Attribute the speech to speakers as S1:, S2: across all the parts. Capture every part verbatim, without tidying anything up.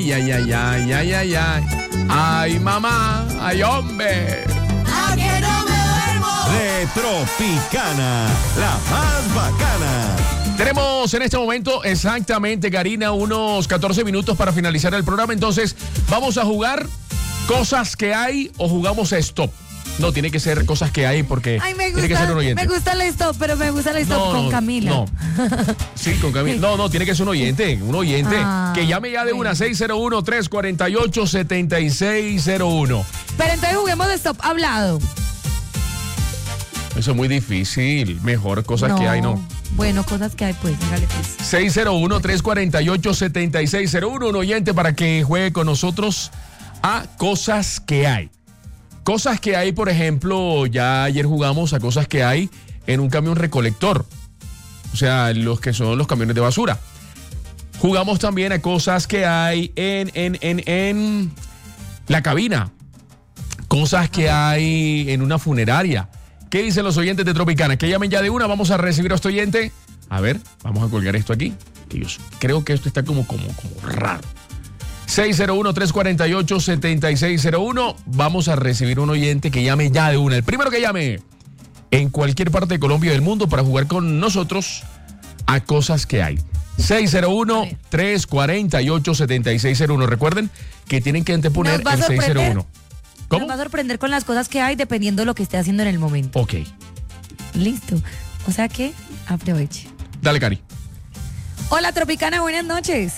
S1: Ay, ay, ay, ay, ay, ay, ay. Ay, mamá, ay, hombre.
S2: ¿A que no me duermo?
S3: Retropicana, la más bacana.
S1: Tenemos en este momento exactamente, Karina, unos catorce minutos para finalizar el programa. Entonces, vamos a jugar cosas que hay o jugamos stop. No, tiene que ser cosas que hay porque
S2: Ay, me
S1: tiene que
S2: gusta,
S1: ser un oyente.
S2: me gusta el stop, pero me gusta el stop
S1: No,
S2: con
S1: no,
S2: Camila.
S1: No, sí, con Camila. No, no, tiene que ser un oyente, un oyente.
S2: Ah,
S1: que llame ya de
S2: bueno.
S1: una, seis cero uno, tres cuatro ocho, siete seis cero uno.
S2: Pero entonces juguemos de stop hablado.
S1: Eso es muy difícil. Mejor cosas que hay, no.
S2: Bueno, cosas que hay, pues, hágale pues.
S1: seis cero uno, tres cuatro ocho, siete seis cero uno, un oyente para que juegue con nosotros a cosas que hay. Cosas que hay, por ejemplo, ya ayer jugamos a cosas que hay en un camión recolector. O sea, los que son los camiones de basura. Jugamos también a cosas que hay en, en, en, en la cabina. Cosas que hay en una funeraria. ¿Qué dicen los oyentes de Tropicana? Que llamen ya de una, vamos a recibir a este oyente. A ver, vamos a colgar esto aquí. Que yo creo que esto está como, como, como raro. seis cero uno, tres cuatro ocho, siete seis cero uno. Vamos a recibir un oyente que llame ya de una. El primero que llame en cualquier parte de Colombia y del mundo para jugar con nosotros a cosas que hay. seis cero uno, tres cuatro ocho, siete seis cero uno. Recuerden que tienen que anteponer
S2: Nos va a
S1: el seis cero uno. ¿Cómo?
S2: Nos va a sorprender con las cosas que hay dependiendo de lo que esté haciendo en el momento.
S1: Ok.
S2: Listo. O sea que aproveche.
S1: Dale, Cari.
S2: Hola, Tropicana, buenas noches.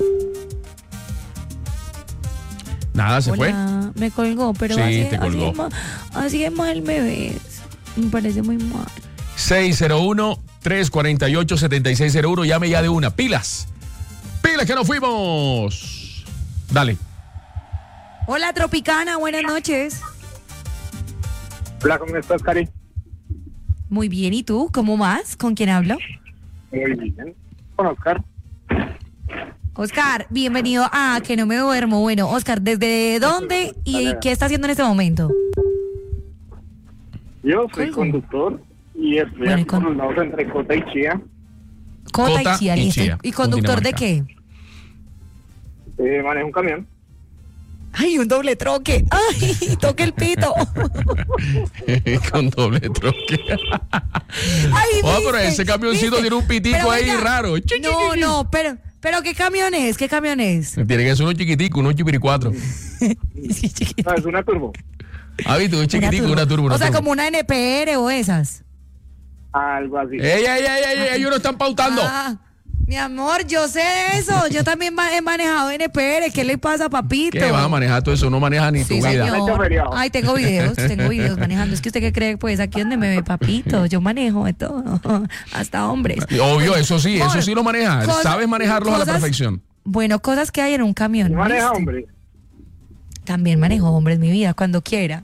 S1: Nada, se fue.
S2: Hola, me colgó, pero
S1: Sí,
S2: así,
S1: te colgó.
S2: así es ma- así es mal me ves. Me parece muy mal.
S1: seis cero uno, tres cuatro ocho, siete seis cero uno. Llame ya de una. Pilas. Pilas que nos fuimos. Dale.
S2: Hola, Tropicana, buenas noches.
S4: Hola, ¿cómo estás, Cari?
S2: Muy bien, ¿y tú? ¿Cómo vas? ¿Con quién hablo?
S4: Muy bien. Con Oscar.
S2: Oscar, bienvenido a Que No Me Duermo. Bueno, Oscar, ¿desde dónde y qué está haciendo en este momento?
S4: Yo soy
S2: ¿Cómo?
S4: conductor y estoy
S2: Bueno, y
S4: aquí
S2: con-
S4: por los lados entre Cota y Chía.
S2: Cota,
S1: Cota
S2: y Chía,
S1: y
S2: listo.
S1: Chía,
S2: ¿Y conductor de
S1: Cundinamarca.
S2: qué?
S4: Eh, manejo un camión.
S2: Ay, un doble troque. Ay, toque el pito.
S1: Con doble troque.
S2: Ay,
S1: Oh, pero
S2: ¿viste?
S1: ese camioncito
S2: ¿Viste?
S1: tiene un pitico
S2: Pero
S1: ahí
S2: venga,
S1: raro. Chi, chi,
S2: No,
S1: chi, chi.
S2: no, pero, pero ¿qué camión es? ¿Qué camión es?
S1: Tiene que ser uno chiquitico, uno chipiricuatro.
S2: Sí, chiquito.
S4: No, es una turbo.
S1: Ah, viste, un chiquitico, una turbo. Una
S2: O sea,
S1: turbo.
S2: como una N P R o esas.
S4: Algo así.
S1: ¡Ey, ey, ey, ey! Ellos no están pautando.
S2: Ah, mi amor, yo sé de eso. Yo también ma- he manejado N P R. ¿Qué le pasa, papito?
S1: ¿Qué vas a manejar todo eso? No manejas ni
S2: Sí,
S1: tu vida.
S2: señor.
S4: Está feriado.
S2: Ay, tengo videos, tengo videos manejando. Es que usted qué cree, pues aquí donde me ve, papito, yo manejo de todo, hasta hombres.
S1: Obvio, eso sí, eso
S2: Bueno,
S1: sí lo manejas.
S2: cosas-
S1: Sabes manejarlos a la
S2: cosas-
S1: perfección.
S2: Bueno, cosas que hay en un camión.
S4: ¿Y maneja,
S2: ¿viste?
S4: hombre?
S2: También manejo hombres, mi vida, cuando quiera.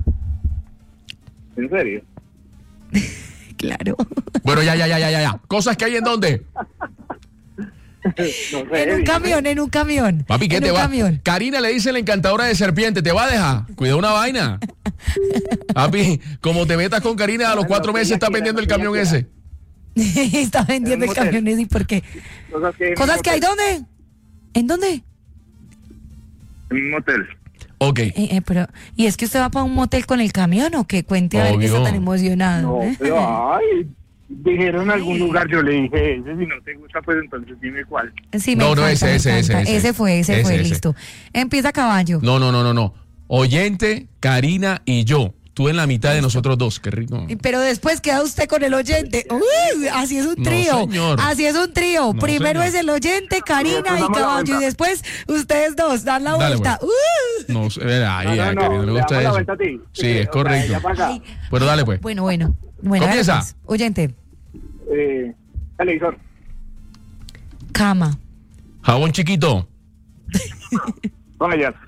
S4: ¿En serio?
S2: Claro.
S1: Bueno, ya, ya, ya, ya, ya, ya. Cosas que hay en dónde.
S4: No sé.
S2: En un camión, en un camión.
S1: Papi, ¿qué
S2: en
S1: te
S2: un
S1: va?
S2: camión.
S1: Karina le dice la encantadora de serpiente, ¿te va a dejar? Cuida una vaina. Papi, como te metas con Karina a los cuatro meses está vendiendo el camión ese.
S2: Está vendiendo
S4: En
S2: el
S4: un motel.
S2: camión ese, ¿y por qué?
S4: Cosas que hay en
S2: ¿Cosas
S4: un
S2: que hay
S4: motel.
S2: dónde? ¿En dónde?
S4: En un motel.
S1: Ok.
S2: Eh, eh, pero, ¿y es que usted va para un motel con el camión o qué? Cuente a ver que
S1: Obvio.
S2: está tan emocionado.
S4: No,
S2: ¿eh?
S4: pero ay, dijeron en algún lugar, yo le dije ese, si no te gusta, pues entonces dime cuál.
S2: Sí, me
S1: No, no,
S2: encanta,
S1: ese,
S2: me
S1: ese, ese,
S2: encanta.
S1: ese.
S2: fue, ese,
S1: Ese,
S2: fue,
S1: ese.
S2: listo. Empieza caballo.
S1: No, no, no, no, no. Oyente, Karina y yo. Tú en la mitad de nosotros dos. Qué rico.
S2: Pero después queda usted con el oyente. Uy, así es un
S1: No,
S2: trío.
S1: señor.
S2: Así es un trío.
S1: No,
S2: Primero
S1: señor.
S2: es el oyente, Karina
S4: Nosotros
S2: y
S4: damos la
S2: caballo.
S4: vuelta.
S2: Y después ustedes dos dan la
S1: Dale,
S2: vuelta. Uh.
S1: No, sé, ay,
S4: No, no,
S1: ay,
S4: no,
S1: Karina, no le
S4: le
S1: gusta
S4: damos la
S1: eso.
S4: vuelta a ti.
S1: Sí, es
S4: O sea,
S1: correcto.
S4: ella para acá.
S2: Ay,
S1: Bueno, dale pues.
S2: Bueno, bueno. bueno
S1: Comienza.
S2: dale, pues. Oyente,
S4: Eh, televisor.
S2: cama,
S1: Jabón chiquito.
S4: Toallas.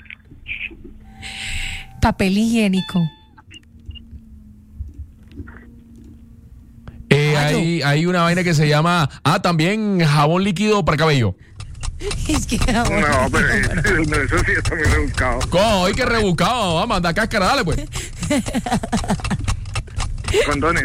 S2: papel higiénico,
S1: Eh,
S2: Caballo.
S1: hay, hay una vaina que se llama. Ah, también jabón líquido para cabello.
S2: Es que
S4: No, pero eso, no, eso sí está muy rebuscado.
S1: ¿Cómo? ¡Ay, qué rebuscado! Vamos, anda cáscara, dale pues.
S4: Condones.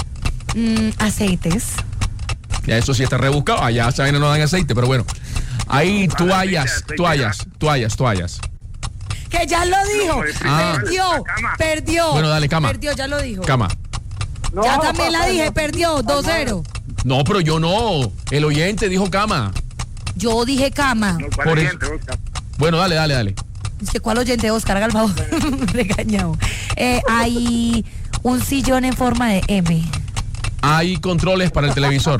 S2: mm, aceites,
S1: Ya eso sí está rebuscado. Allá esa vaina no dan aceite, pero bueno. Hay toallas, toallas, toallas, toallas.
S2: Que ya lo dijo.
S1: Ah.
S2: Perdió, perdió.
S1: Bueno, dale, cama.
S2: Perdió, ya lo dijo.
S1: Cama.
S4: No,
S2: Ya también la
S4: papá,
S2: dije,
S4: no.
S2: perdió, dos cero.
S1: No, pero yo no. El oyente dijo cama.
S2: Yo dije cama.
S4: No, ¿cuál
S1: Por
S4: oyente, Oscar?
S1: Bueno, dale, dale, dale.
S2: Es que cuál oyente, Oscar, haga el favor. Regañado. Eh, hay un sillón en forma de M.
S1: Hay controles para el televisor.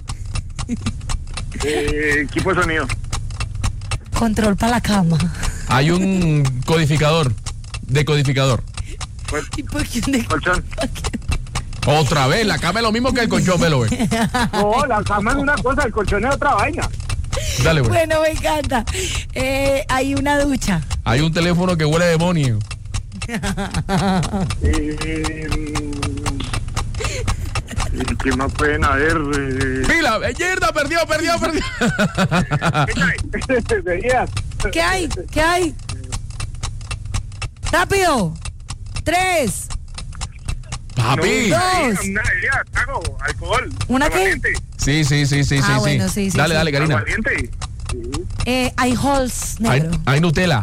S4: Eh, equipo de sonido.
S2: Control para la cama.
S1: Hay un codificador. Decodificador.
S2: ¿Y por qué de-
S4: Colchón.
S1: Otra vez, la cama es lo mismo que el colchón, velo, güey.
S4: No, la cama es una cosa, el colchón es otra vaina.
S1: Dale, güey.
S2: Bueno, me encanta. Eh, hay una ducha.
S1: Hay un teléfono que huele a demonio.
S4: Eh, mm, ¿Qué más pueden haber? Eh,
S1: Pila, Yerda perdió, perdió, perdió.
S4: ¿Qué Veías.
S2: ¿Qué hay? ¿Qué hay? Rápido. Tres.
S1: Papi.
S2: Dos.
S4: Una bebida, trago, alcohol.
S2: ¿Una qué?
S4: aguardiente,
S1: Sí, sí, sí, sí, sí,
S2: Ah,
S1: sí.
S2: bueno, sí, sí,
S1: Dale,
S2: sí.
S1: dale, Karina.
S4: aguardiente.
S2: Eh, hay halls
S1: Hay,
S2: negro.
S1: hay Nutella.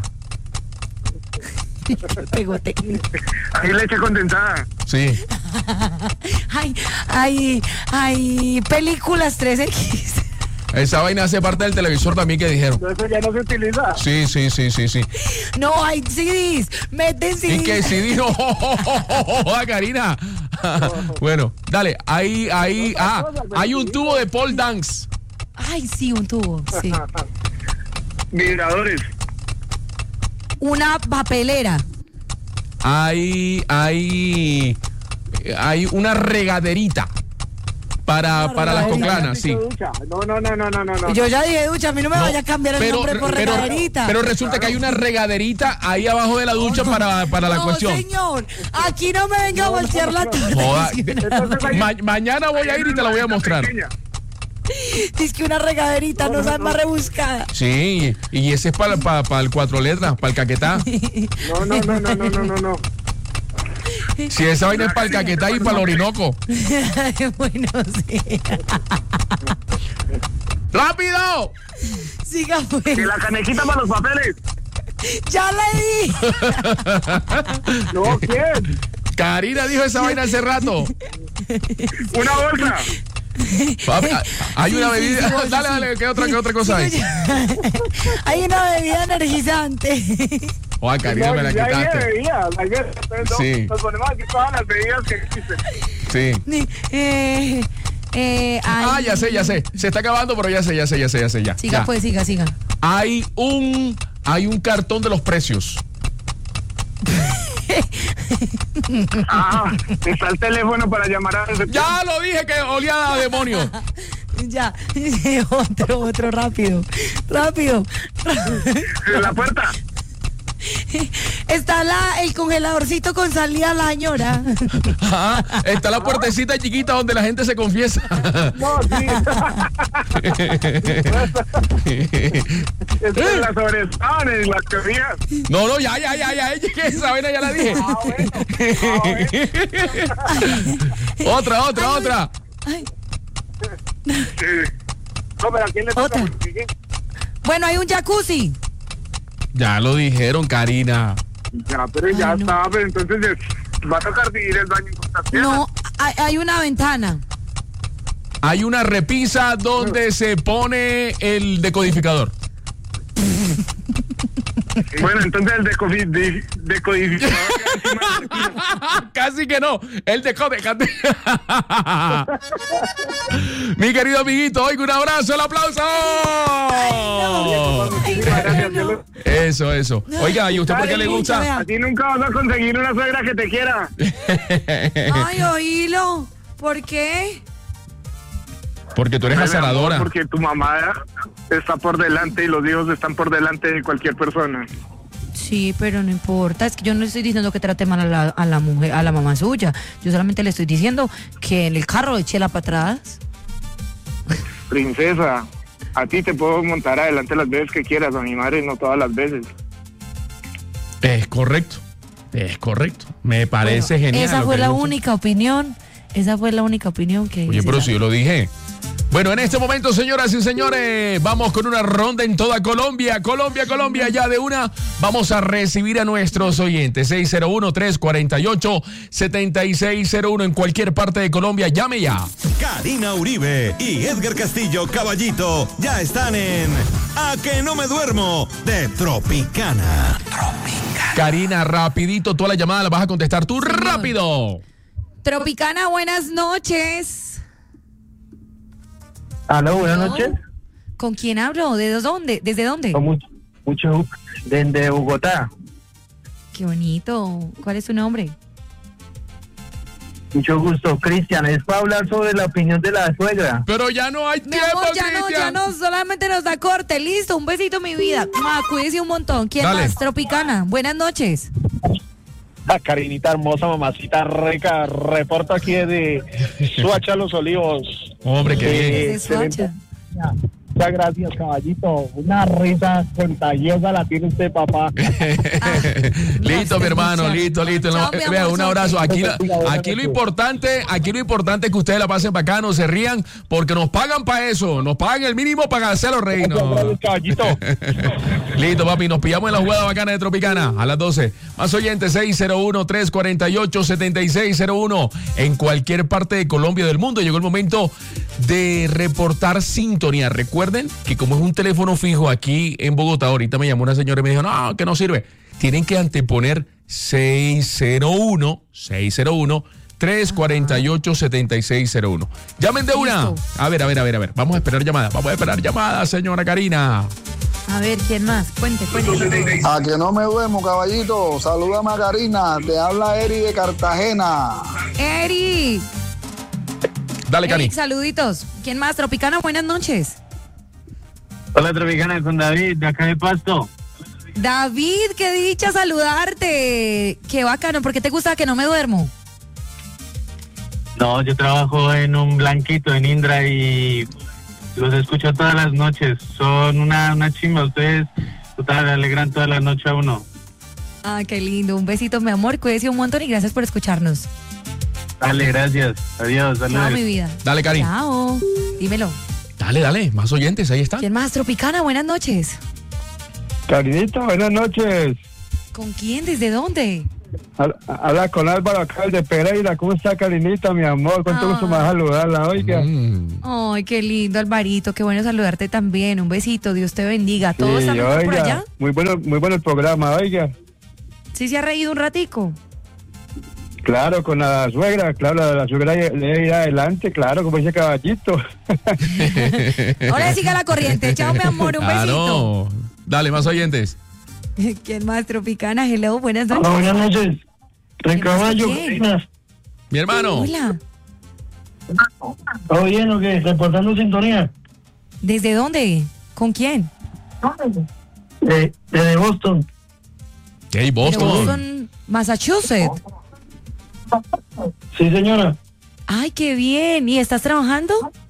S2: Pegote.
S4: Hay leche condensada.
S1: Sí.
S2: Hay, hay, hay películas tres equis.
S1: Esa vaina hace parte del televisor también que dijeron.
S4: Eso ya no se utiliza.
S1: Sí, sí, sí, sí, sí.
S2: No, hay C Ds. Meten C Ds.
S1: Y que si dijo, ¡joder, Karina! Bueno, dale, ahí, ahí, ah, hay un tubo de pole dance.
S2: Ay, sí, un tubo. Sí.
S4: Vibradores.
S2: Una papelera.
S1: Hay, hay, hay una regaderita para, para las conclanas, sí.
S4: Ducha. No, no, no, no, no, no. no.
S2: Yo ya dije ducha, a mí no me
S1: No,
S2: vaya a cambiar el
S1: pero,
S2: nombre por
S1: pero,
S2: regaderita.
S1: pero resulta que hay una regaderita ahí abajo de la ducha para, para la
S2: no,
S1: cuestión.
S2: señor, aquí no me venga a voltear la torta.
S1: Joda,
S2: Dice que
S1: de-
S2: una-
S1: ma- mañana voy a ir y te la voy a mostrar.
S4: Pequeña.
S2: dice que una regaderita no sabe más rebuscada.
S1: Sí, y ese es para, para, para el cuatro letras, para el caquetá.
S4: No, no, no, no, no, no, no, no.
S1: Si esa vaina es para el caquetá y para el orinoco.
S2: Bueno, sí.
S1: ¡Rápido!
S2: Siga pues.
S4: Y la canejita para los papeles.
S2: Ya le di.
S4: No, ¿quién?
S1: Karina dijo esa vaina hace rato.
S4: Una bolsa.
S1: Papi, hay
S2: Sí,
S1: una
S2: sí,
S1: bebida.
S2: sí, bolsa,
S1: dale,
S2: sí.
S1: dale, ¿qué otra, qué otra cosa hay?
S2: Hay una bebida energizante.
S1: Joder, Karina,
S4: No,
S1: me la
S4: ya hay
S1: quitaste.
S4: bebidas. Hay bebidas. Entonces, no,
S1: Sí.
S4: Nos ponemos aquí todas las bebidas que existen.
S1: Sí.
S2: Eh, eh, hay-
S1: Ah, ya sé, ya sé. Se está acabando, pero ya sé, ya sé, ya sé, ya sé, ya.
S2: Siga
S1: Ya.
S2: pues, siga, siga.
S1: Hay un, hay un cartón de los precios.
S4: Ah, está el teléfono para llamar a recepción.
S1: Ya lo dije que olía a demonio.
S2: Ya, otro, otro, rápido, rápido.
S4: En la puerta.
S2: Está la, el congeladorcito con salida a la señora.
S1: Ajá, está la puertecita chiquita donde la gente se confiesa.
S4: No, sí. Esto es las sobresanes, las teorías.
S1: No, no, ya, ya, ya, ya, ya, esa vaina ya la dije.
S4: Ah, bueno. Ah, bueno.
S1: Otra, otra, otra.
S2: Ay,
S4: Sí. No, pero ¿a quién le toca?
S2: Otra.
S4: Porque-
S2: bueno, hay un jacuzzi.
S1: Ya lo dijeron, Karina.
S4: Ya, pero ya
S2: Ay, no.
S4: está, pero entonces eh, va a tocar dividir el baño en costas piernas.
S2: No, hay, hay una ventana.
S1: Hay una repisa donde se pone el decodificador.
S4: Bueno, entonces el decofi- de- decodificador queda encima de la esquina.
S1: Casi que no. El decodificador. Mi querido amiguito, oiga, un abrazo, el aplauso.
S4: Muchísimas gracias, Dios lo-
S1: Eso, eso. Oiga, ¿y usted por qué le gusta?
S4: A ti nunca vas a conseguir una suegra que te quiera.
S2: Ay, oílo. ¿Por qué?
S1: Porque tú eres
S4: Ay, mi amor,
S1: azaradora.
S4: Porque tu mamá está por delante y los hijos están por delante de cualquier persona.
S2: Sí, pero no importa. Es que yo no le estoy diciendo que trate mal a la, a la mujer, a la mamá suya. Yo solamente le estoy diciendo que en el carro eche la para atrás.
S4: Princesa, a ti te puedo montar adelante las veces que quieras, a mi madre no todas las veces.
S1: Es correcto. Es correcto. Me parece
S2: Bueno,
S1: genial.
S2: Esa
S1: lo
S2: fue
S1: que
S2: la
S1: le gusta.
S2: única opinión. Esa fue la única opinión que.
S1: Oye,
S2: hice.
S1: pero si yo lo dije. Bueno, en este momento, señoras y señores, vamos con una ronda en toda Colombia. Colombia, Colombia, ya de una. Vamos a recibir a nuestros oyentes. seis cero uno, tres cuatro ocho, siete seis cero uno en cualquier parte de Colombia. Llame ya.
S3: Karina Uribe y Edgar Castillo Caballito ya están en A que no me duermo de Tropicana. Tropicana.
S1: Karina, rapidito, toda la llamada la vas a contestar tú rápido.
S2: Tropicana, buenas noches.
S4: Aló, buenas
S2: ¿No?
S4: noches.
S2: ¿Con quién hablo? ¿Desde dónde? ¿Desde dónde?
S4: Con mucho, mucho desde Bogotá.
S2: Qué bonito. ¿Cuál es su nombre?
S4: Mucho gusto, Cristian. Es para hablar sobre la opinión de la suegra.
S1: Pero ya no hay
S2: Mi
S1: tiempo,
S2: amor, ya no, ya
S1: Cristian.
S2: no, solamente nos da corte. Listo, un besito, mi vida. Ma, cuídese un montón. ¿Quién
S1: Dale.
S2: más? Tropicana, buenas noches.
S5: La Karinita hermosa, mamacita rica, reporto aquí de Suacha Los Olivos.
S1: Hombre, qué bien.
S2: Desde
S5: excelente.
S2: Soacha.
S5: Muchas gracias, caballito. Una risa contagiosa la tiene usted, papá.
S1: Listo, mi hermano,
S2: Chao,
S1: listo, listo.
S2: mi
S1: No,
S2: amor,
S1: eh, vea, un abrazo. Aquí, la-
S5: Buenas
S1: aquí lo
S5: noches.
S1: importante, aquí lo importante es que ustedes la pasen bacano, se rían, porque nos pagan para eso, nos pagan el mínimo para hacerlo reír.
S5: Muchas
S1: No.
S5: gracias, caballito.
S1: Listo, papi, nos pillamos en la jugada bacana de Tropicana a las doce. Más oyentes, seis cero uno, tres cuatro ocho, siete seis cero uno. En cualquier parte de Colombia o del mundo llegó el momento de reportar sintonía. Recuerden que como es un teléfono fijo aquí en Bogotá, ahorita me llamó una señora y me dijo, no, que no sirve. Tienen que anteponer seis cero uno, seis cero uno, tres cuatro ocho, siete seis cero uno. Llamen de una.
S2: Listo.
S1: A ver, a ver, a ver, a ver. Vamos a esperar llamadas. Vamos a esperar llamadas, señora Karina.
S2: A ver, ¿quién más? Cuente, cuente.
S6: A que no me duermo, caballito. Salúdame a Karina. Te habla Eri de Cartagena.
S2: Eri.
S1: Dale, Cari.
S2: Eri, saluditos. ¿Quién más? Tropicana, buenas noches.
S4: Hola, Tropicana, con David, de acá de Pasto.
S2: David, qué dicha saludarte. Qué bacano. ¿Por qué te gusta que no me duermo?
S4: No, yo trabajo en un blanquito en Indra y los escucho todas las noches. Son una, una chimba, ustedes total, alegran toda la noche a uno.
S2: Ah, qué lindo. Un besito, mi amor. Cuídese un montón y gracias por escucharnos.
S4: Dale, gracias. Adiós,
S2: Chao,
S4: saludos.
S2: mi vida.
S1: Dale, Cari.
S2: Chao. Dímelo.
S1: Dale, dale. Más oyentes, ahí están.
S2: ¿Quién más? Tropicana, buenas noches.
S5: Karinita, buenas noches.
S2: ¿Con quién? ¿Desde dónde?
S5: Habla con Álvaro acá de Pereira. ¿Cómo está, Karinita, mi amor? Cuánto
S2: Ah.
S5: gusto más saludarla, oiga.
S1: Mm.
S2: Ay, qué lindo, Alvarito. Qué bueno saludarte también. Un besito. Dios te bendiga. ¿Todo
S5: Sí,
S2: está mejor por
S5: oiga,
S2: allá?
S5: muy bueno, muy bueno el programa, oiga.
S2: ¿Sí se ha reído un ratico?
S5: Claro, con la suegra, claro, la suegra le debe ir adelante, claro, como dice Caballito.
S2: Ahora siga la corriente. Chao, mi amor. Un
S1: Ah,
S2: besito.
S1: no. Dale, más oyentes.
S2: ¿Quién más? Tropicana. Hello, buenas noches.
S4: buenas noches.
S2: Recaballo, ¿quién?
S1: Mi hermano.
S2: Hola.
S4: ¿Todo bien o qué? Reportando sintonía.
S2: ¿Desde dónde? ¿Con quién?
S4: De, desde Boston.
S1: Hey,
S2: De
S1: Boston.
S2: Boston, Massachusetts.
S4: Sí, señora.
S2: Ay, qué bien. ¿Y estás trabajando?